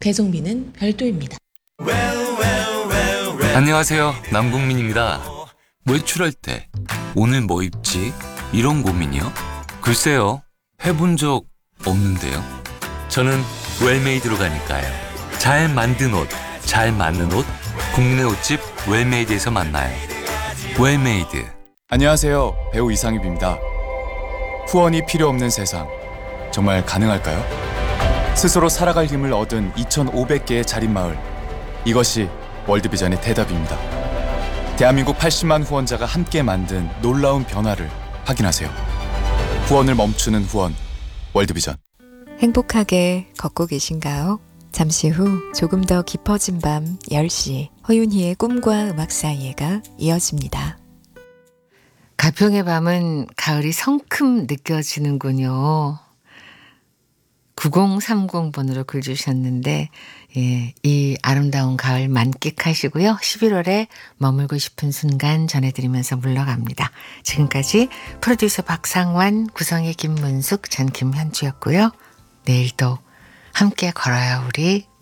배송비는 별도입니다. 안녕하세요. 남궁민입니다. 외출할 때 오늘 뭐 입지? 이런 고민이요? 글쎄요. 해본 적 없는데요. 저는 웰메이드로 가니까요. 잘 만든 옷, 잘 맞는 옷, 국내 옷집 웰메이드에서 만나요. 웰메이드. 안녕하세요. 배우 이상엽입니다. 후원이 필요 없는 세상, 정말 가능할까요? 스스로 살아갈 힘을 얻은 2,500개의 자립마을, 이것이 월드비전의 대답입니다. 대한민국 80만 후원자가 함께 만든 놀라운 변화를 확인하세요. 후원을 멈추는 후원, 월드비전. 행복하게 걷고 계신가요? 잠시 후 조금 더 깊어진 밤 10시 허윤희의 꿈과 음악 사이에가 이어집니다. 가평의 밤은 가을이 성큼 느껴지는군요. 9030번으로 글 주셨는데 이 아름다운 가을 만끽하시고요. 11월에 머물고 싶은 순간 전해드리면서 물러갑니다. 지금까지 프로듀서 박상완, 구성의 김문숙, 전 김현주였고요. 내일도 함께 걸어요 우리.